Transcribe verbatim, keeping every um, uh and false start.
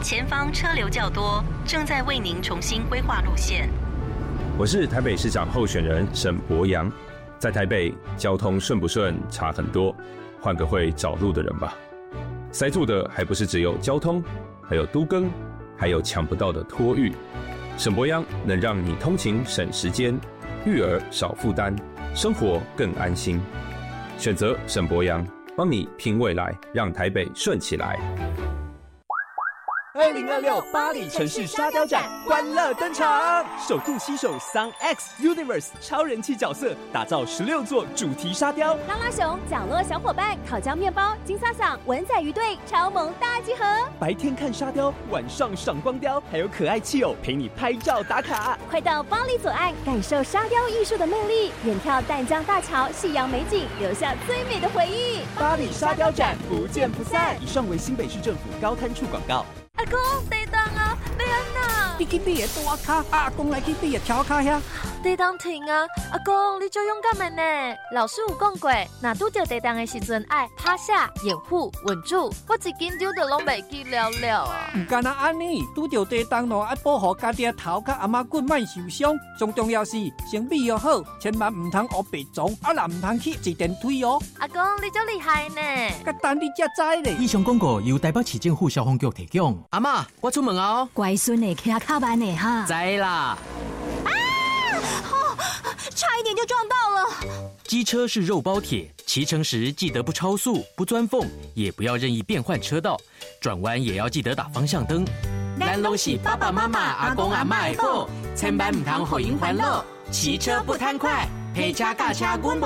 前方车流较多，正在为您重新规划路线。 我是台北市长候选人沈伯洋，在台北交通顺不顺差很多，换个会找路的人吧。塞住的还不是只有交通，还有都更，还有抢不到的托育。沈伯洋能让你通勤省时间，育儿少负担，生活更安心。选择沈伯洋，帮你拼未来，让台北顺起来。 二零二六巴黎城市沙雕展欢乐登场，首度携手 Sun X Universe 超人气角色，打造十六座主题沙雕。 拉拉熊、角落小伙伴、烤焦面包、金萨桑、文仔鱼队超萌大集合。 白天看沙雕，晚上赏光雕，还有可爱气友陪你拍照打卡。 快到巴黎左岸，感受沙雕艺术的魅力，远眺淡江大桥、夕阳美景，留下最美的回忆。 巴黎沙雕展不见不散。以上为新北市政府高滩处广告。 阿公，地动啊，要安那？ 你去比个大卡，阿公来去比个跳卡遐。 地动停啊！阿公，你最勇敢的呢。老师有讲过，若拄到地动的时阵，爱趴下、掩护、稳住。我一紧张就拢袂记了了啊！ 唔干那安尼，拄到地动咯，爱保护家己的头壳阿妈骨莫受伤。最重要是先备要好，千万唔通学白撞，啊若唔通去坐电梯哦。 阿公，你真厉害呢！ 甲等你才知咧。 以上广告由台北市政府消防局提供。 阿嬷，我出门啊！ 乖孙的骑较慢的哈。 知啦。 啊！哦，差一点就撞到了。 机车是肉包铁，骑乘时记得不超速、不钻缝，也不要任意变换车道，转弯也要记得打方向灯。 咱拢是爸爸妈妈、阿公阿嬷的宝，千万唔通互因烦恼。骑车不贪快，陪车驾车阮